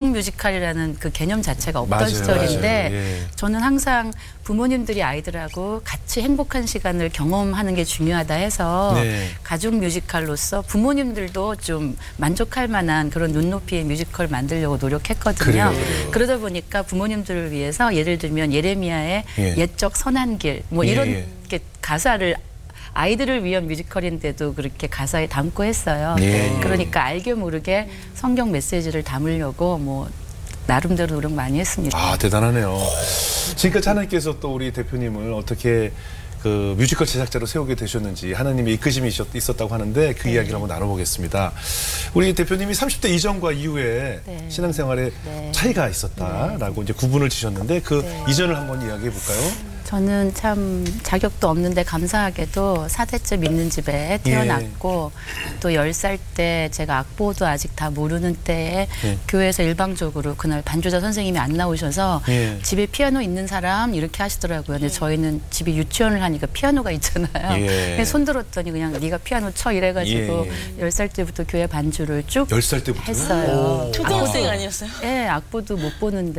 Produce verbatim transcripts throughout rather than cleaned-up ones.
뮤지컬이라는 그 개념 자체가 없던 맞아요, 시절인데 맞아요. 예. 저는 항상 부모님들이 아이들하고 같이 행복한 시간을 경험하는 게 중요하다 해서 네. 가족 뮤지컬로서 부모님들도 좀 만족할 만한 그런 눈높이의 뮤지컬 만들려고 노력했거든요. 그래요, 그래요. 그러다 보니까 부모님들을 위해서 예를 들면 예레미야의 예. 옛적 선한 길 뭐 예, 이런 예. 게 가사를 아이들을 위한 뮤지컬인데도 그렇게 가사에 담고 했어요. 예, 예. 그러니까 알게 모르게 성경 메시지를 담으려고 뭐 나름대로 노력 많이 했습니다. 아, 대단하네요. 지금까지 하나님께서 또 우리 대표님을 어떻게 그 뮤지컬 제작자로 세우게 되셨는지 하나님의 이끄심이 있었- 있었다고 하는데 그 네. 이야기를 한번 나눠보겠습니다. 우리 대표님이 삼십 대 이전과 이후에 네. 신앙생활에 네. 차이가 있었다라고 이제 구분을 지셨는데 그 네. 이전을 한번 이야기해 볼까요? 저는 참 자격도 없는데 감사하게도 사대째 믿는 집에 태어났고 또 열 살 때 제가 악보도 아직 다 모르는 때에 예. 교회에서 일방적으로 그날 반주자 선생님이 안 나오셔서 예. 집에 피아노 있는 사람 이렇게 하시더라고요. 근데 저희는 집에 유치원을 하니까 피아노가 있잖아요. 예. 그래서 손 들었더니 그냥 네가 피아노 쳐 이래가지고 예. 열 살 때부터 교회 반주를 쭉 열 살 때부터 했어요. 초등학생 아니었어요? 예, 악보도 못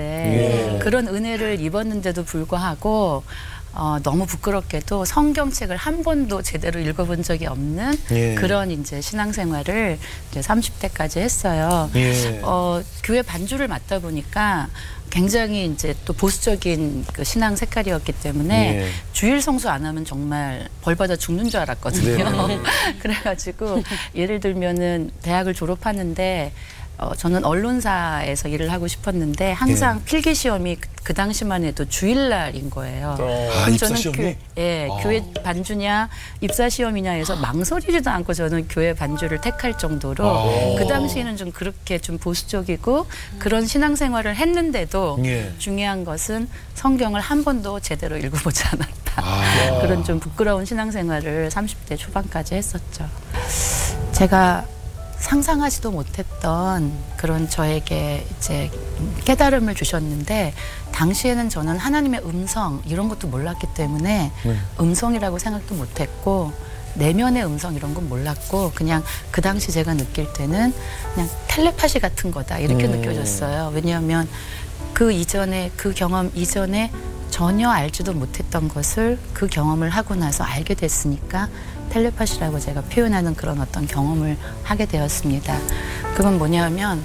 보는데 예. 그런 은혜를 입었는데도 불구하고 어, 너무 부끄럽게도 성경책을 한 번도 제대로 읽어본 적이 없는 예. 그런 이제 신앙생활을 이제 삼십 대까지 했어요. 예. 어, 교회 반주를 맡다 보니까 굉장히 이제 또 보수적인 그 신앙 색깔이었기 때문에 예. 주일 성수 안 하면 정말 벌 받아 죽는 줄 알았거든요. 네. 그래가지고 예를 들면은 대학을 졸업하는데 어, 저는 언론사에서 일을 하고 싶었는데 항상 예. 필기 시험이 그, 그 당시만 해도 주일날인 거예요. 아, 그럼 입사 저는 시험이? 교, 예, 아. 교회 반주냐 입사 시험이냐 해서 망설이지도 않고 저는 교회 반주를 택할 정도로 아. 그 당시에는 좀 그렇게 좀 보수적이고 그런 신앙생활을 했는데도 예. 중요한 것은 성경을 한 번도 제대로 읽어보지 않았다. 아. 그런 좀 부끄러운 신앙생활을 삼십 대 초반까지 했었죠. 제가 상상하지도 못했던 그런 저에게 이제 깨달음을 주셨는데 당시에는 저는 하나님의 음성 이런 것도 몰랐기 때문에 네. 음성이라고 생각도 못했고 내면의 음성 이런 건 몰랐고 그냥 그 당시 제가 느낄 때는 그냥 텔레파시 같은 거다 이렇게 음. 느껴졌어요. 왜냐하면 그 이전에 그 경험 이전에 전혀 알지도 못했던 것을 그 경험을 하고 나서 알게 됐으니까 텔레파시라고 제가 표현하는 그런 어떤 경험을 하게 되었습니다. 그건 뭐냐면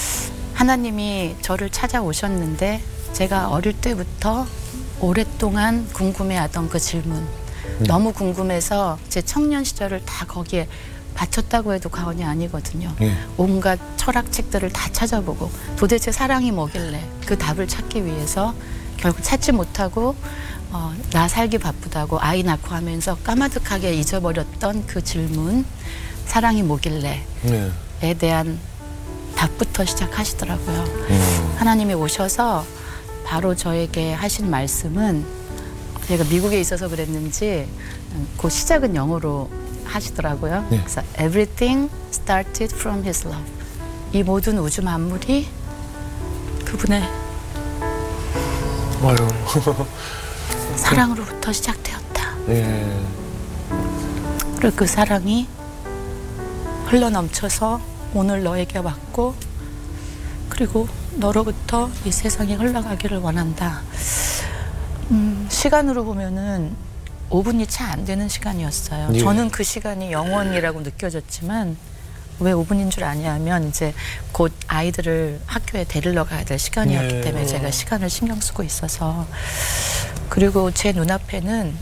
하나님이 저를 찾아오셨는데 제가 어릴 때부터 오랫동안 궁금해하던 그 질문 너무 궁금해서 제 청년 시절을 다 거기에 바쳤다고 해도 과언이 아니거든요. 예. 온갖 철학책들을 다 찾아보고 도대체 사랑이 뭐길래 그 답을 찾기 위해서 결국 찾지 못하고 어, 나 살기 바쁘다고 아이 낳고 하면서 까마득하게 잊어버렸던 그 질문 사랑이 뭐길래 네. 에 대한 답부터 시작하시더라고요. 음. 하나님이 오셔서 바로 저에게 하신 말씀은 제가 미국에 있어서 그랬는지 그 시작은 영어로 하시더라고요. 네. 그래서 Everything started from His love. 이 모든 우주 만물이 그분의 아유. 사랑으로부터 시작되었다. 예. 그리고 그 사랑이 흘러넘쳐서 오늘 너에게 왔고 그리고 너로부터 이 세상에 흘러가기를 원한다. 음, 시간으로 보면은 오 분이 채 안 되는 시간이었어요. 예. 저는 그 시간이 영원이라고 느껴졌지만 왜 오 분인 줄 아냐면 이제 곧 아이들을 학교에 데리러 가야 될 시간이었기 예. 때문에 제가 시간을 신경 쓰고 있어서 그리고 제 눈앞에는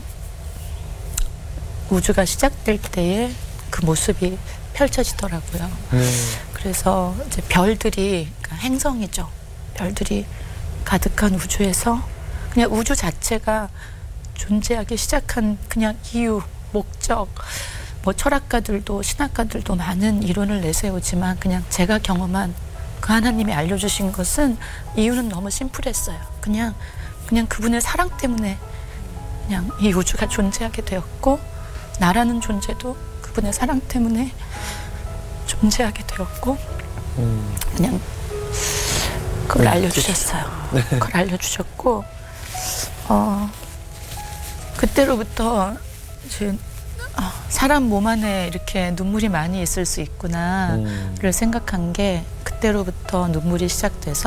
우주가 시작될 때의 그 모습이 펼쳐지더라고요. 네. 그래서 이제 별들이 그러니까 행성이죠. 별들이 가득한 우주에서 그냥 우주 자체가 존재하기 시작한 그냥 이유, 목적 뭐 철학가들도 신학가들도 많은 이론을 내세우지만 그냥 제가 경험한 그 하나님이 알려주신 것은 이유는 너무 심플했어요. 그냥 그냥 그분의 사랑 때문에 그냥 이 우주가 존재하게 되었고 나라는 존재도 그분의 사랑 때문에 존재하게 되었고 음. 그냥 그걸 네. 알려주셨어요. 네. 그걸 알려주셨고 어, 그때로부터 이제 어, 사람 몸 안에 이렇게 눈물이 많이 있을 수 있구나를 음. 생각한 게 그때로부터 눈물이 시작돼서